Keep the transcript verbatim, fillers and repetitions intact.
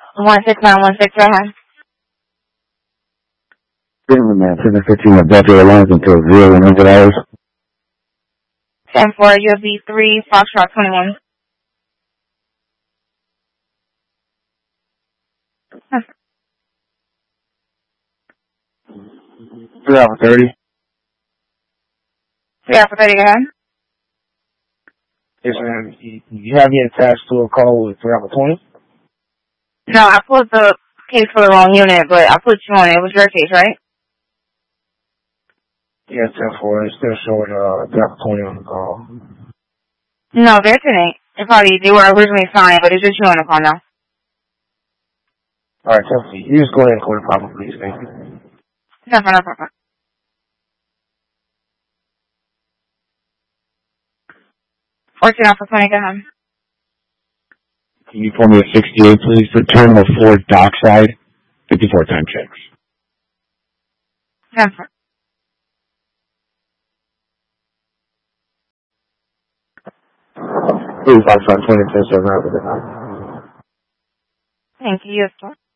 one six nine one six, go ahead. Man, seven fifteen at Delta Airlines until zero one hundred hours. ten four, U F B three, Foxtrot twenty-one. Huh. three Alpha thirty. three Alpha thirty, go ahead. Yes, ma'am. You, you have me attached to a call with three Alpha twenty? No, I pulled the case for the wrong unit, but I put you on it. It was your case, right? Yes, ten four. It's still showing uh, three Alpha twenty on the call. No, they're today. They probably, they were originally signed, but it's just you on the call now. Alright, ten four. You just go ahead and call the problem, please. Thank you. No, no problem. fourteen Alpha twenty, go ahead. Can you pull me a sixty-eight, please, for Terminal four dockside, fifty-four time checks? ten four. Please, Foxtrot twenty, ten seven, Thank you.